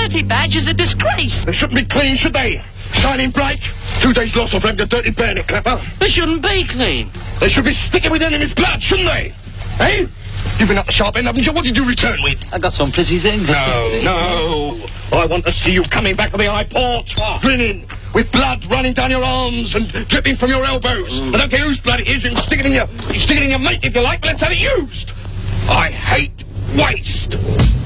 dirty badge is a disgrace. They shouldn't be clean, should they? Shining bright. 2 days loss of them, the dirty bayonet clapper. They shouldn't be clean. They should be sticking with enemy's blood, shouldn't they? Eh? You've been up the sharp end, haven't you? What did you return with? I got some pretty things. No. I want to see you coming back to the high port, grinning, with blood running down your arms and dripping from your elbows. I don't care whose blood it is, you can stick it in your mate if you like, but let's have it used. I hate waste.